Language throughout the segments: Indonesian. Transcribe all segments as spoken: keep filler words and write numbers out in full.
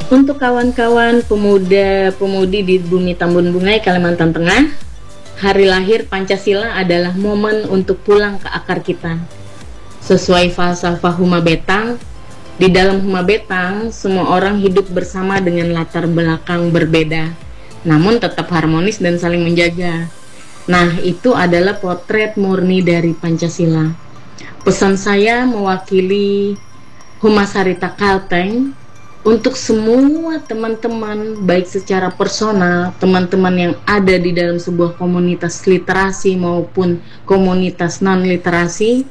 Untuk kawan-kawan pemuda-pemudi di bumi Tambun Bungai, Kalimantan Tengah, hari lahir Pancasila adalah momen untuk pulang ke akar kita. Sesuai falsafah Huma Betang, di dalam Huma Betang, semua orang hidup bersama dengan latar belakang berbeda, namun tetap harmonis dan saling menjaga. Nah, itu adalah potret murni dari Pancasila. Pesan saya mewakili Humasarita Kalteng untuk semua teman-teman, baik secara personal, teman-teman yang ada di dalam sebuah komunitas literasi maupun komunitas non-literasi,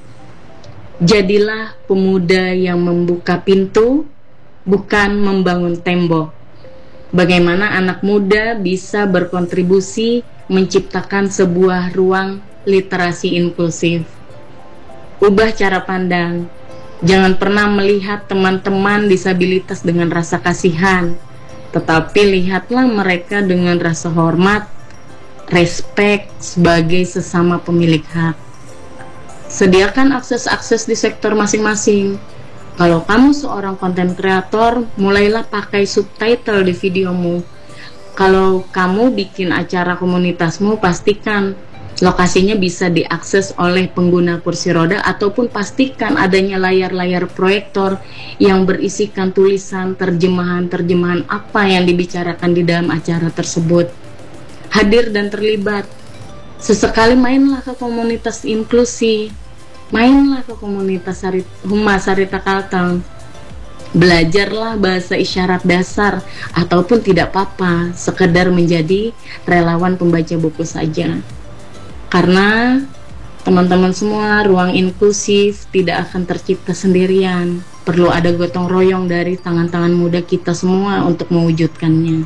jadilah pemuda yang membuka pintu, bukan membangun tembok. Bagaimana anak muda bisa berkontribusi menciptakan sebuah ruang literasi inklusif. Ubah cara pandang. Jangan pernah melihat teman-teman disabilitas dengan rasa kasihan, tetapi lihatlah mereka dengan rasa hormat, respek sebagai sesama pemilik hak. Sediakan akses-akses di sektor masing-masing. Kalau kamu seorang konten kreator, mulailah pakai subtitle di videomu. Kalau kamu bikin acara komunitasmu, pastikan lokasinya bisa diakses oleh pengguna kursi roda, ataupun pastikan adanya layar-layar proyektor yang berisikan tulisan terjemahan-terjemahan apa yang dibicarakan di dalam acara tersebut. Hadir dan terlibat. Sesekali mainlah ke komunitas inklusi, mainlah ke komunitas Humasarita Kalteng. Belajarlah bahasa isyarat dasar, ataupun tidak apa-apa, sekedar menjadi relawan pembaca buku saja. Karena teman-teman semua, ruang inklusif tidak akan tercipta sendirian. Perlu ada gotong royong dari tangan-tangan muda kita semua untuk mewujudkannya.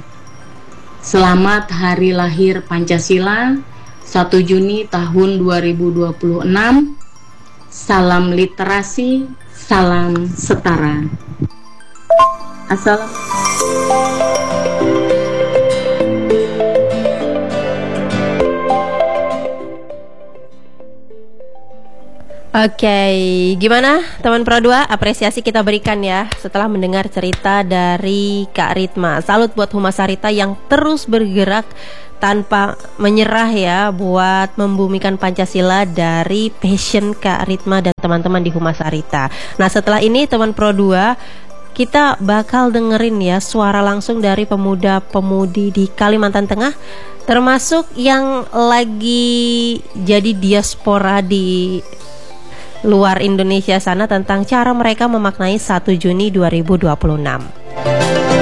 Selamat Hari Lahir Pancasila, satu Juni tahun dua ribu dua puluh enam. Salam literasi, salam setara. Assalamualaikum. Oke, okay. Gimana teman Pro dua? Apresiasi kita berikan ya setelah mendengar cerita dari Kak Ritma. Salut buat Humasarita yang terus bergerak tanpa menyerah ya, buat membumikan Pancasila dari passion Kak Ritma dan teman-teman di Humasarita. Nah, setelah ini teman Pro dua, kita bakal dengerin ya suara langsung dari pemuda-pemudi di Kalimantan Tengah, termasuk yang lagi jadi diaspora di luar Indonesia sana, tentang cara mereka memaknai satu Juni dua ribu dua puluh enam.